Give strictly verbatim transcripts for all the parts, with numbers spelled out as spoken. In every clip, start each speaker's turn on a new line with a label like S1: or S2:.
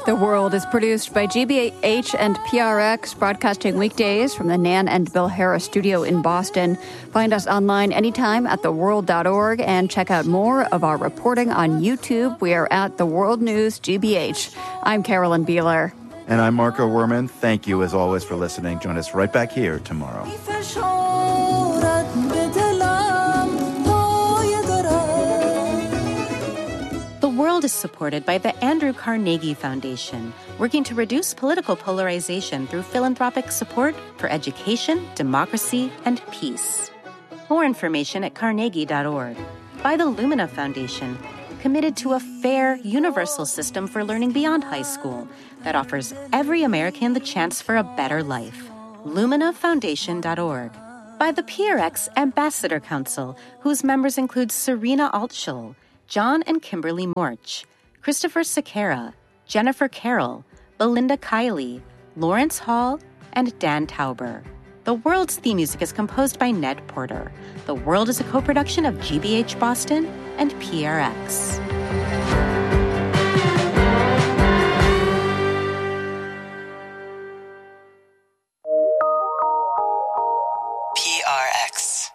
S1: The World is produced by G B H and P R X, broadcasting weekdays from the Nan and Bill Harris studio in Boston. Find us online anytime at the world dot org and check out more of our reporting on YouTube. We are at The World News G B H. I'm Carolyn Beeler.
S2: And I'm Marco Werman. Thank you, as always, for listening. Join us right back here tomorrow.
S3: The World is supported by the Andrew Carnegie Foundation, working to reduce political polarization through philanthropic support for education, democracy, and peace. More information at carnegie dot org. By the Lumina Foundation, committed to a fair, universal system for learning beyond high school that offers every American the chance for a better life. lumina foundation dot org. By the P R X Ambassador Council, whose members include Serena Altschul, John and Kimberly Morch, Christopher Sequeira, Jennifer Carroll, Belinda Kiley, Lawrence Hall, and Dan Tauber. The World's theme music is composed by Ned Porter. The World is a co-production of G B H Boston and P R X.
S4: P R X.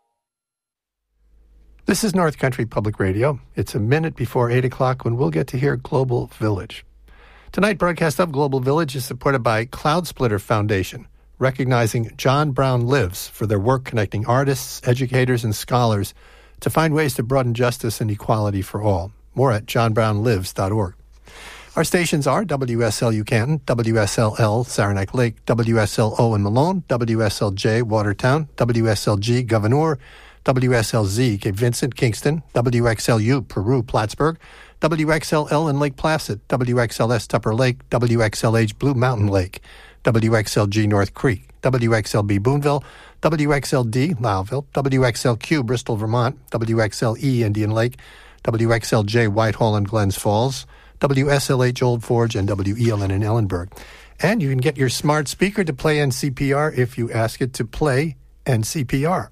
S5: This is North Country Public Radio. It's a minute before eight o'clock when we'll get to hear Global Village. Tonight, broadcast of Global Village is supported by Cloud Splitter Foundation, recognizing John Brown Lives for their work connecting artists, educators, and scholars to find ways to broaden justice and equality for all. More at john brown lives dot org. Our stations are W S L U Canton, W S L L Saranac Lake, W S L O in Malone, W S L J Watertown, W S L G Gouverneur, W S L Z Cape Vincent, Kingston, W X L U Peru, Plattsburgh, W X L L in Lake Placid, W X L S Tupper Lake, W X L H Blue Mountain Lake, W X L G North Creek, W X L B Boonville, W X L D Lowville, W X L Q Bristol, Vermont, W X L E Indian Lake, W X L J Whitehall and Glens Falls, W S L H Old Forge, and W E L N in Ellenburg. And you can get your smart speaker to play N C P R if you ask it to play N C P R.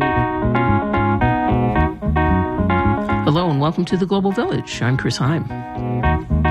S6: Hello and welcome to the Global Village. I'm Chris Heim.